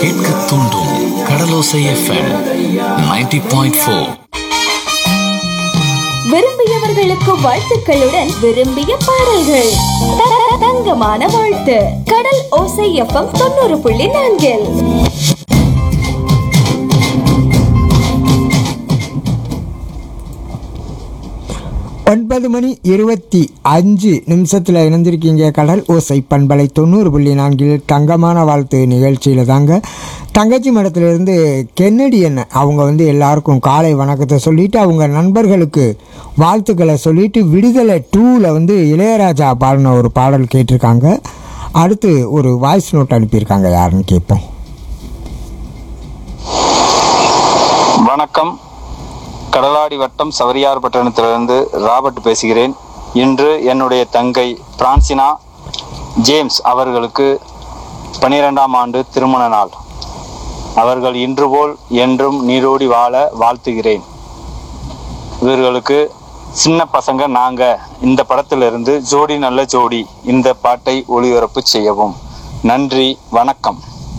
கேட்க தூண்டும் கடலோசை FM 90.4. விரும்பியவர்களுக்கு வாழ்த்துக்களுடன் விரும்பிய பாடல்கள். தங்கமான வாழ்த்து. கடல் ஓசை FM 90.4. 9:25 இணைந்திருக்கீங்க. கடல் ஓசை பண்பலை 90.4 தங்கமான வாழ்த்து நிகழ்ச்சியில் தாங்க. தங்கச்சி மடத்திலிருந்து கென்னடியன் அவங்க எல்லாருக்கும் காலை வணக்கத்தை சொல்லிட்டு அவங்க நண்பர்களுக்கு வாழ்த்துக்களை சொல்லிட்டு விடுதலை 2ல் இளையராஜா பாடின ஒரு பாடல் கேட்டிருக்காங்க. அடுத்து ஒரு வாய்ஸ் நோட் அனுப்பியிருக்காங்க. யாருன்னு கேட்போம். வணக்கம். கடலாடி வட்டம் சவரியார் பட்டணத்திலிருந்து ராபர்ட் பேசுகிறேன். இன்று என்னுடைய தங்கை பிரான்சினா ஜேம்ஸ் அவர்களுக்கு 12ஆம் ஆண்டு திருமண நாள். அவர்கள் இன்று போல் என்றும் நீரோடி வாழ வாழ்த்துகிறேன். இவர்களுக்கு சின்ன பசங்க நாங்க இந்த படத்திலிருந்து ஜோடி நல்ல ஜோடி இந்த பாட்டை ஒளிபரப்பு செய்யவும். நன்றி, வணக்கம்.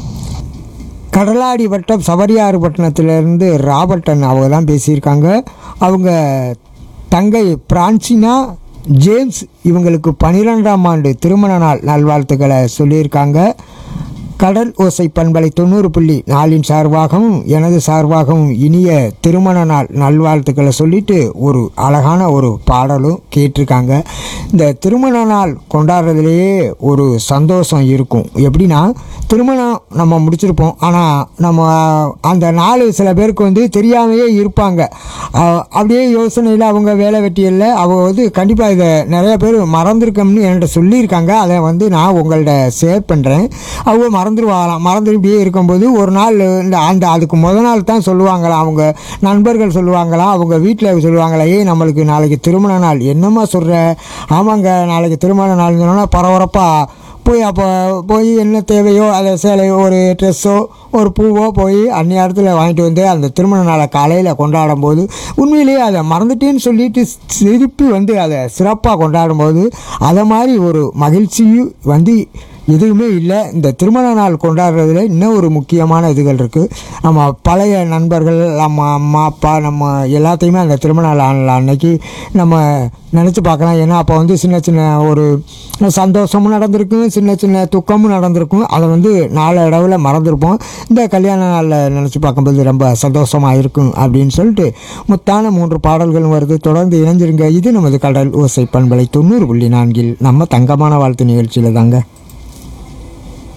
கடலாடி வட்டம் சவரியாறு பட்டணத்திலேருந்து ராபர்டன் அவங்க தான் பேசியிருக்காங்க. அவங்க தங்கை பிரான்சினா ஜேம்ஸ் இவங்களுக்கு 12ஆம் ஆண்டு திருமண நாள் நல்வாழ்த்துக்களை சொல்லியிருக்காங்க. கடல் ஓசை பண்பலை 90.4 சார்பாகவும் எனது சார்பாகவும் இனிய திருமண நாள் நல்வாழ்த்துக்களை சொல்லிட்டு ஒரு அழகான ஒரு பாடலும் கேட்டிருக்காங்க. இந்த திருமண நாள் கொண்டாடுறதுலேயே ஒரு சந்தோஷம் இருக்கும். எப்படின்னா, திருமணம் நம்ம முடிச்சிருப்போம், ஆனால் நம்ம அந்த நாள் சில பேருக்கு தெரியாமையே இருப்பாங்க. அப்படியே யோசனையில் அவங்க வேலை வெட்டியில் அவங்க கண்டிப்பாக இதை நிறைய பேர் மறந்துருக்கோம்னு என்கிட்ட சொல்லியிருக்காங்க. அதை நான் உங்கள்கிட்ட ஷேர் பண்ணுறேன். அவங்க மறந்துட்டே இருக்கும்போது ஒரு நாள் அதுக்கு முதல் நாள் தான் சொல்லுவாங்களாம், அவங்க நண்பர்கள் சொல்லுவாங்களாம், அவங்க வீட்டில் சொல்லுவாங்களா, நம்மளுக்கு நாளைக்கு திருமண நாள். என்னம்மா சொல்கிற? ஆமாங்க, நாளைக்கு திருமண நாள் சொன்னோன்னா பரபரப்பாக போய் என்ன தேவையோ அதை சேலையோ ஒரு ட்ரெஸ்ஸோ ஒரு பூவோ போய் அந்நேரத்தில் வாங்கிட்டு அந்த திருமண நாளை காலையில் கொண்டாடும் போது உண்மையிலேயே அதை மறந்துட்டேன்னு சொல்லிட்டு திருப்பி அதை சிறப்பாக கொண்டாடும்போது அதை மாதிரி ஒரு மகிழ்ச்சியும் எதுவுமே இல்லை. இந்த திருமண நாள் கொண்டாடுறதுல இன்னும் ஒரு முக்கியமான இதுகள் இருக்குது. நம்ம பழைய நண்பர்கள், நம்ம அம்மா அப்பா, நம்ம எல்லாத்தையுமே அந்த திருமண நாள் அன்னைக்கு நம்ம நினச்சி பார்க்கலாம். ஏன்னா அப்போ சின்ன சின்ன ஒரு சந்தோஷமும் நடந்திருக்கும், சின்ன சின்ன துக்கமும் நடந்திருக்கும். அதை நாளடைவில் மறந்துருப்போம். இந்த கல்யாண நாளில் நினச்சி பார்க்கும்போது ரொம்ப சந்தோஷமாக இருக்கும் அப்படின்னு சொல்லிட்டு முத்தான 3 பாடல்களும் வருது. தொடர்ந்து இணைஞ்சிருங்க. இது நமது கடல் ஓசை பண்பலை 90.4 நம்ம தங்கமான வாழ்த்து நிகழ்ச்சியில் தாங்க.